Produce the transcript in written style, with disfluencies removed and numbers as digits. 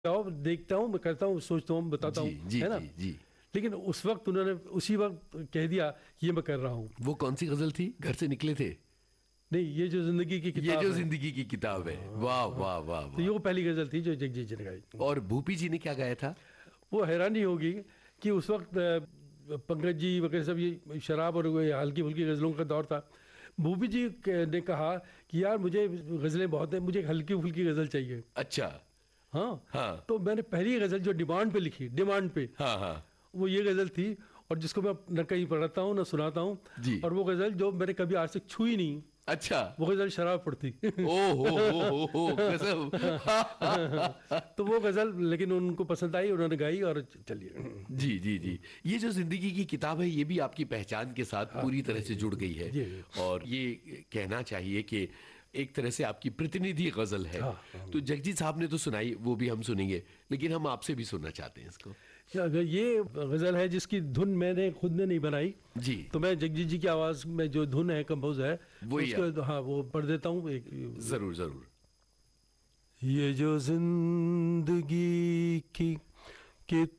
आओ, देखता हूँ, मैं करता हूँ, सोचता हूँ, बताता हूँ, जी है ना। जी जी। लेकिन उस वक्त उन्होंने उसी वक्त कह दिया कि ये मैं कर रहा हूँ। वो कौन सी गजल थी? घर से निकले थे? नहीं, ये जो जिंदगी की ये किताब जो है। जिंदगी की किताब है, हाँ, वाह हाँ। वाह वाह तो ये वाह। वो पहली गजल थी जो जगजीत जी ने गाई। और भूपी जी ने क्या गाया था? वो हैरानी होगी कि उस वक्त पंकज जी वगैरह सब ये शराब और वो हल्की फुल्की गज़लों का दौर था। भूपी जी ने कहा कि यार मुझे गज़लें बहुत हैं, मुझे एक हल्की फुल्की गज़ल चाहिए। अच्छा। हाँ। हाँ तो मैंने पहली गज़ल जो डिमांड पे लिखी, डिमांड पे, हाँ हाँ। वो ये गज़ल थी। और जिसको मैं न कहीं पढ़ता हूँ न सुनाता हूँ। जी। और वो गज़ल जो मैंने कभी आज तक छुई नहीं, अच्छा। वो गज़ल शराब पड़ती। ओ हो गजब। तो वो गज़ल लेकिन उनको पसंद आई, उन्होंने गाई और चलिए। जी जी जी। ये जो जिंदगी की किताब है, ये भी आपकी पहचान के साथ हाँ, पूरी तरह से जुड़ गई है। जी, जी। और ये कहना चाहिए कि एक तरह से आपकी प्रतिनिधि गजल है। हाँ, हाँ। तो जगजीत साहब ने तो सुनाई, वो भी हम सुनेंगे, लेकिन हम आपसे भी सुनना चाहते हैं इसको। ये गज़ल है जिसकी धुन मैंने खुद ने नहीं बनाई। जी। तो मैं जगजीत जी की आवाज़ में जो धुन है, कंपोज है, वही उसको हाँ वो पढ़ देता हूँ एक। जरूर जरूर। ये जो जिंदगी की